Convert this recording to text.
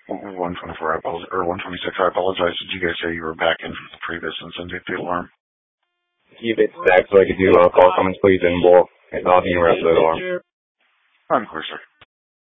124, or 126, I apologize. Did you guys say you were back in the previous incident, the alarm? Keep it stacked so I could do call summons, please, and we'll acknowledge the rest of the alarm. I'm clear, sir.